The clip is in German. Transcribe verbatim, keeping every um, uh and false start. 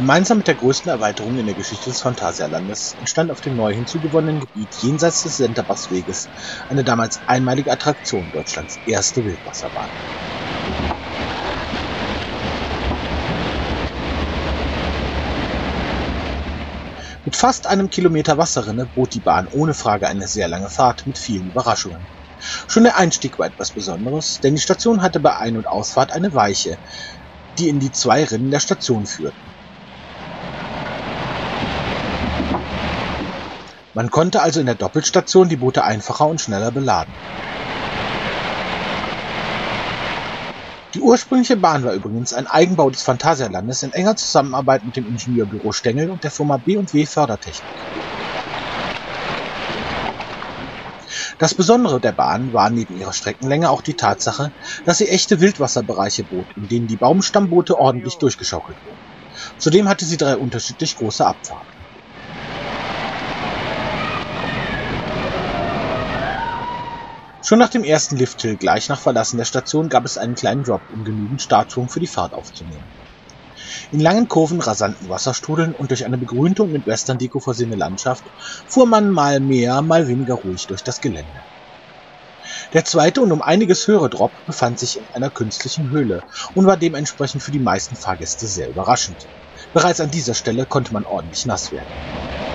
Gemeinsam mit der größten Erweiterung in der Geschichte des Phantasialandes entstand auf dem neu hinzugewonnenen Gebiet jenseits des Centerbus-Weges eine damals einmalige Attraktion, Deutschlands erste Wildwasserbahn. Mit fast einem Kilometer Wasserrinne bot die Bahn ohne Frage eine sehr lange Fahrt mit vielen Überraschungen. Schon der Einstieg war etwas Besonderes, denn die Station hatte bei Ein- und Ausfahrt eine Weiche, die in die zwei Rinnen der Station führten. Man konnte also in der Doppelstation die Boote einfacher und schneller beladen. Die ursprüngliche Bahn war übrigens ein Eigenbau des Phantasialandes in enger Zusammenarbeit mit dem Ingenieurbüro Stengel und der Firma B und W Fördertechnik. Das Besondere der Bahn war neben ihrer Streckenlänge auch die Tatsache, dass sie echte Wildwasserbereiche bot, in denen die Baumstammboote ordentlich durchgeschaukelt wurden. Zudem hatte sie drei unterschiedlich große Abfahrten. Schon nach dem ersten Lifthill, gleich nach Verlassen der Station, gab es einen kleinen Drop, um genügend Startschwung für die Fahrt aufzunehmen. In langen Kurven, rasanten Wasserstrudeln und durch eine begrünte und mit Western-Deko versehene Landschaft fuhr man mal mehr, mal weniger ruhig durch das Gelände. Der zweite und um einiges höhere Drop befand sich in einer künstlichen Höhle und war dementsprechend für die meisten Fahrgäste sehr überraschend. Bereits an dieser Stelle konnte man ordentlich nass werden.